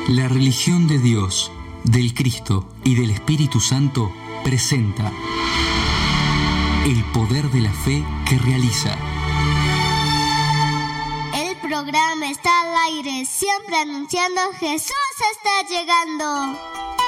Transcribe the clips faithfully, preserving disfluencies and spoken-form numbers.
La religión de Dios, del Cristo y del Espíritu Santo presenta el poder de la fe que realiza. El programa está al aire, siempre anunciando: Jesús está llegando.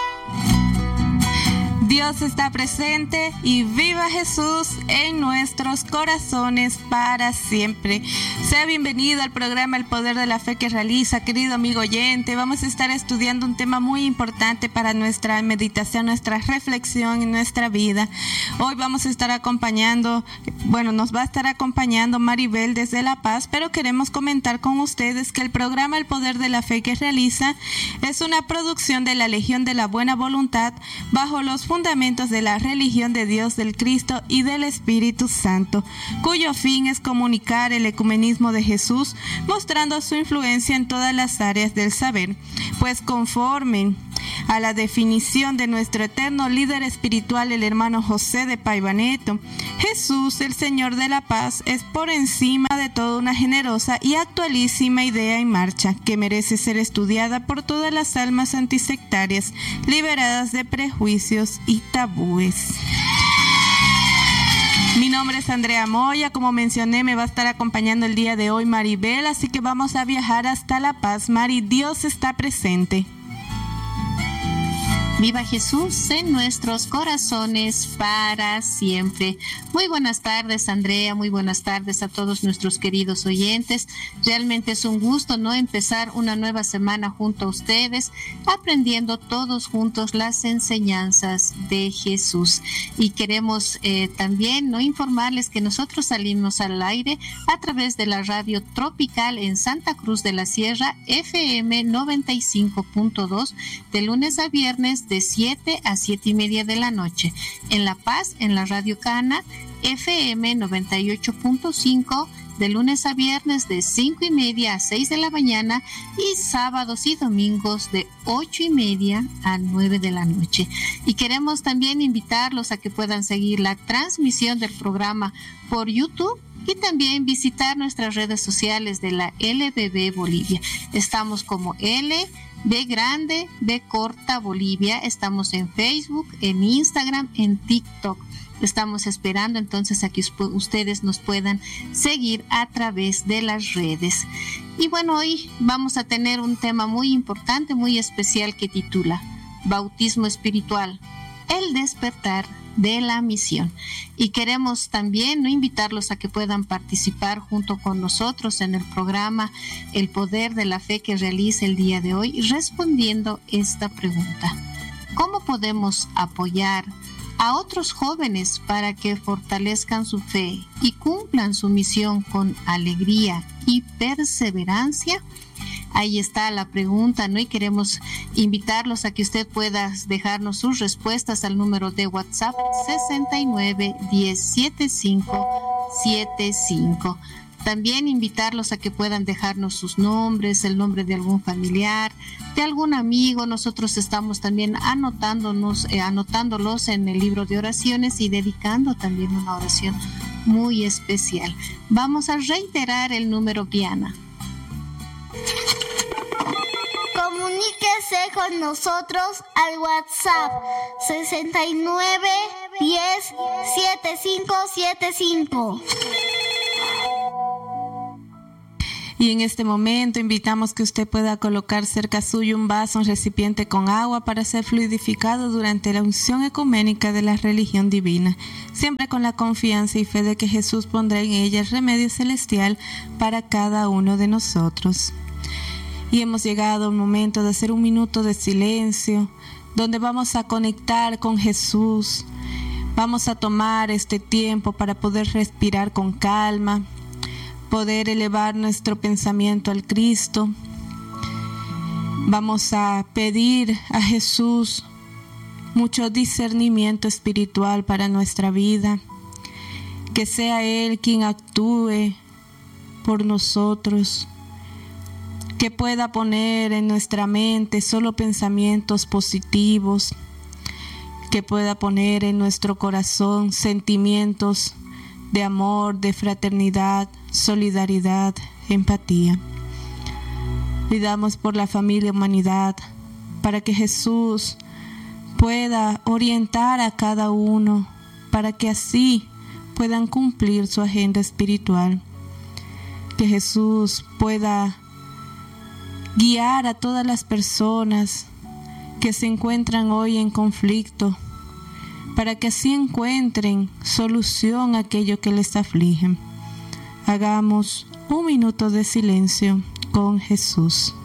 Dios está presente y viva Jesús en nuestros corazones para siempre. Sea bienvenido al programa El Poder de la Fe que realiza, querido amigo oyente. Vamos a estar estudiando un tema muy importante para nuestra meditación, nuestra reflexión y nuestra vida. Hoy vamos a estar acompañando, bueno, nos va a estar acompañando Maribel desde La Paz, pero queremos comentar con ustedes que el programa El Poder de la Fe que realiza es una producción de la Legión de la Buena Voluntad bajo los fundamentos fundamentos de la religión de Dios, del Cristo y del Espíritu Santo, cuyo fin es comunicar el ecumenismo de Jesús, mostrando su influencia en todas las áreas del saber, pues conforme a la definición de nuestro eterno líder espiritual, el hermano José de Paivaneto, Jesús, el Señor de la Paz, es por encima de toda una generosa y actualísima idea en marcha que merece ser estudiada por todas las almas antisectarias, liberadas de prejuicios y tabúes. Mi nombre es Andrea Moya, como mencioné, me va a estar acompañando el día de hoy Maribel, así que vamos a viajar hasta La Paz. Mari, Dios está presente. Viva Jesús en nuestros corazones para siempre. Muy buenas tardes, Andrea, muy buenas tardes a todos nuestros queridos oyentes. Realmente es un gusto, ¿no?, empezar una nueva semana junto a ustedes, aprendiendo todos juntos las enseñanzas de Jesús. Y queremos eh, también, ¿no?, informarles que nosotros salimos al aire a través de la radio Tropical en Santa Cruz de la Sierra, F M noventa y cinco punto dos, de lunes a viernes, de siete a siete y media de la noche. En La Paz, en la Radio Cana, F M noventa y ocho punto cinco, de lunes a viernes de cinco y media a seis de la mañana, y sábados y domingos de ocho y media a nueve de la noche. Y queremos también invitarlos a que puedan seguir la transmisión del programa por YouTube y también visitar nuestras redes sociales de la L B B Bolivia. Estamos como L B grande, B corta Bolivia. Estamos en Facebook, en Instagram, en TikTok. Estamos esperando entonces a que ustedes nos puedan seguir a través de las redes. Y bueno, hoy vamos a tener un tema muy importante, muy especial, que titula Bautismo Espiritual, el despertar de la misión. Y queremos también, ¿no?, invitarlos a que puedan participar junto con nosotros en el programa El Poder de la Fe que realiza el día de hoy, respondiendo esta pregunta: ¿cómo podemos apoyar a otros jóvenes para que fortalezcan su fe y cumplan su misión con alegría y perseverancia? Ahí está la pregunta, ¿no? Y queremos invitarlos a que usted pueda dejarnos sus respuestas al número de WhatsApp sesenta y nueve, diez, setenta y cinco, setenta y cinco. También invitarlos a que puedan dejarnos sus nombres, el nombre de algún familiar, de algún amigo. Nosotros estamos también anotándonos, eh, anotándolos en el libro de oraciones y dedicando también una oración muy especial. Vamos a reiterar el número, Diana. Comuníquese con nosotros al WhatsApp sesenta y nueve, diez, setenta y cinco, setenta y cinco. Y en este momento invitamos que usted pueda colocar cerca suyo un vaso, un recipiente con agua para ser fluidificado durante la unción ecuménica de la religión divina, siempre con la confianza y fe de que Jesús pondrá en ella el remedio celestial para cada uno de nosotros. Y hemos llegado al momento de hacer un minuto de silencio, donde vamos a conectar con Jesús. Vamos a tomar este tiempo para poder respirar con calma, poder elevar nuestro pensamiento al Cristo. Vamos a pedir a Jesús mucho discernimiento espiritual para nuestra vida, que sea Él quien actúe por nosotros, que pueda poner en nuestra mente solo pensamientos positivos, que pueda poner en nuestro corazón sentimientos de amor, de fraternidad, solidaridad, empatía. Pidamos por la familia Humanidad, para que Jesús pueda orientar a cada uno, para que así puedan cumplir su agenda espiritual. Que Jesús pueda guiar a todas las personas que se encuentran hoy en conflicto, para que así encuentren solución a aquello que les aflige. Hagamos un minuto de silencio con Jesús.